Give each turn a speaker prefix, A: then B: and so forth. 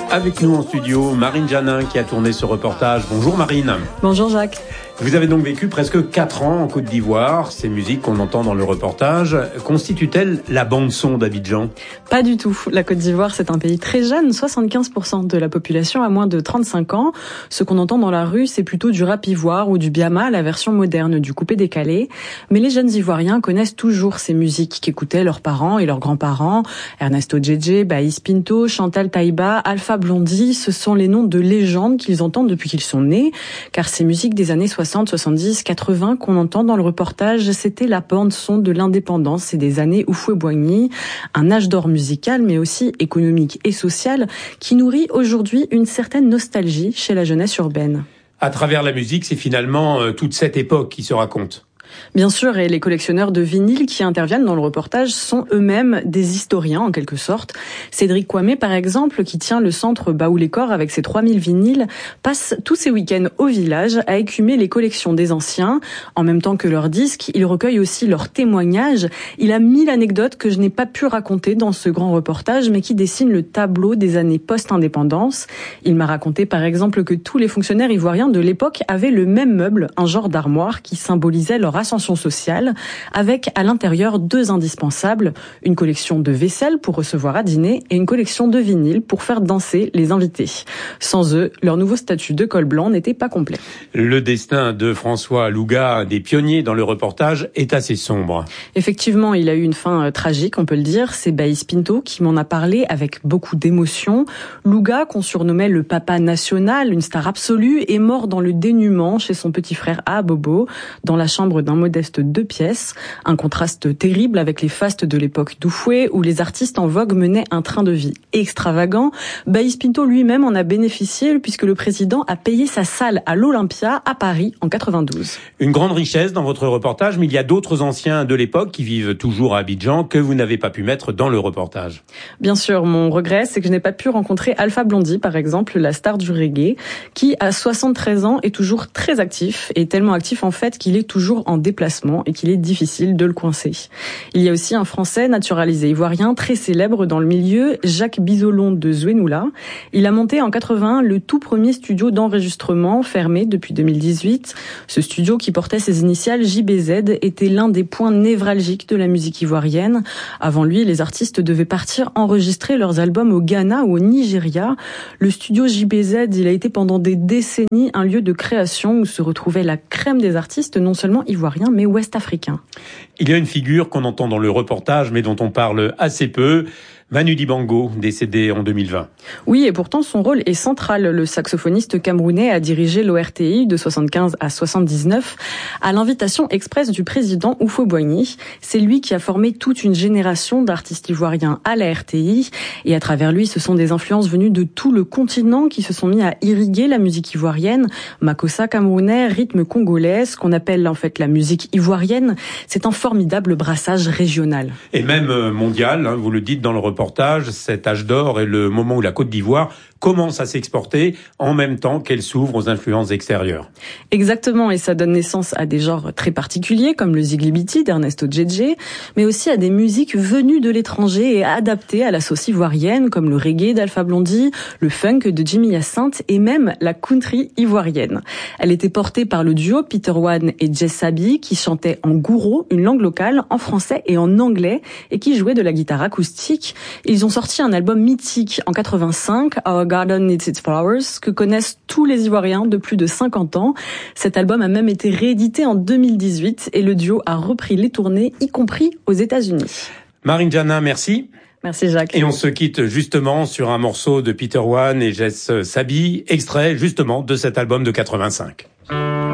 A: Avec nous en studio, Marine Janin qui a tourné ce reportage. Bonjour Marine.
B: Bonjour Jacques.
A: Vous avez donc vécu presque 4 ans en Côte d'Ivoire. Ces musiques qu'on entend dans le reportage constituent-elles la bande-son d'Abidjan ?
B: Pas du tout. La Côte d'Ivoire, c'est un pays très jeune. 75% de la population a moins de 35 ans. Ce qu'on entend dans la rue, c'est plutôt du rap ivoire ou du biama, la version moderne du coupé-décalé. Mais les jeunes Ivoiriens connaissent toujours ces musiques qu'écoutaient leurs parents et leurs grands-parents. Ernesto Djedje, Baïs Pinto, Chantal Taïba, Alpha Blondy, ce sont les noms de légendes qu'ils entendent depuis qu'ils sont nés. Car ces musiques des années 60, 70, 80 qu'on entend dans le reportage, c'était la bande-son de l'indépendance et des années Houphouët-Boigny, un âge d'or musical mais aussi économique et social qui nourrit aujourd'hui une certaine nostalgie chez la jeunesse urbaine.
A: À travers la musique, c'est finalement toute cette époque qui se raconte.
B: Bien sûr, et les collectionneurs de vinyles qui interviennent dans le reportage sont eux-mêmes des historiens en quelque sorte. Cédric Kwame, par exemple, qui tient le centre Baoul-les-Corps avec ses 3000 vinyles, passe tous ses week-ends au village à écumer les collections des anciens. En même temps que leurs disques, il recueille aussi leurs témoignages. Il a 1000 anecdotes que je n'ai pas pu raconter dans ce grand reportage, mais qui dessinent le tableau des années post-indépendance. Il m'a raconté, par exemple, que tous les fonctionnaires ivoiriens de l'époque avaient le même meuble, un genre d'armoire qui symbolisait leur ascension sociale, avec à l'intérieur 2 indispensables, une collection de vaisselle pour recevoir à dîner et une collection de vinyles pour faire danser les invités. Sans eux, leur nouveau statut de col blanc n'était pas complet.
A: Le destin de François Louga, des pionniers dans le reportage, est assez sombre.
B: Effectivement, il a eu une fin tragique, on peut le dire. C'est Baïs Pinto qui m'en a parlé avec beaucoup d'émotion. Louga, qu'on surnommait le papa national, une star absolue, est mort dans le dénuement chez son petit frère Abobo, dans la chambre d'un modeste 2 pièces. Un contraste terrible avec les fastes de l'époque d'Houphouët, où les artistes en vogue menaient un train de vie extravagant. Baïs Pinto lui-même en a bénéficié puisque le président a payé sa salle à l'Olympia à Paris en 92.
A: Une grande richesse dans votre reportage, mais il y a d'autres anciens de l'époque qui vivent toujours à Abidjan que vous n'avez pas pu mettre dans le reportage.
B: Bien sûr, mon regret, c'est que je n'ai pas pu rencontrer Alpha Blondy, par exemple, la star du reggae, qui à 73 ans est toujours très actif, et tellement actif en fait qu'il est toujours en déplacement et qu'il est difficile de le coincer. Il y a aussi un Français naturalisé ivoirien très célèbre dans le milieu, Jacques Bizolon de Zouenoula. Il a monté en 81 le tout premier studio d'enregistrement fermé depuis 2018. Ce studio qui portait ses initiales JBZ était l'un des points névralgiques de la musique ivoirienne. Avant lui, les artistes devaient partir enregistrer leurs albums au Ghana ou au Nigeria. Le studio JBZ, il a été pendant des décennies un lieu de création où se retrouvait la crème des artistes, non seulement ivoiriens, mais ouest-africains.
A: Il y a une figure qu'on entend dans le reportage, mais dont on parle assez peu. Manu Dibango, décédé en 2020.
B: Oui, et pourtant son rôle est central. Le saxophoniste camerounais a dirigé l'ORTI de 75 à 79 à l'invitation express du président Houphouët-Boigny. C'est lui qui a formé toute une génération d'artistes ivoiriens à la RTI. Et à travers lui, ce sont des influences venues de tout le continent qui se sont mis à irriguer la musique ivoirienne. Makossa camerounais, rythme congolais, ce qu'on appelle en fait la musique ivoirienne. C'est un formidable brassage régional.
A: Et même mondial, hein, vous le dites dans le reportage, cet âge d'or est le moment où la Côte d'Ivoire commence à s'exporter en même temps qu'elle s'ouvre aux influences extérieures.
B: Exactement, et ça donne naissance à des genres très particuliers comme le ziglibiti d'Ernesto Djedje, mais aussi à des musiques venues de l'étranger et adaptées à la sauce ivoirienne comme le reggae d'Alpha Blondy, le funk de Jimmy Hyacinthe et même la country ivoirienne. Elle était portée par le duo Peter One et Jess Sabi qui chantaient en gouro, une langue locale, en français et en anglais et qui jouaient de la guitare acoustique. Ils ont sorti un album mythique en 85, Our Garden Needs Its Flowers, que connaissent tous les Ivoiriens de plus de 50 ans. Cet album a même été réédité en 2018 et le duo a repris les tournées, y compris aux États-Unis.
A: Marine Janin, merci.
B: Merci Jacques.
A: Et on se quitte justement sur un morceau de Peter One et Jess Sabi, extrait justement de cet album de 85.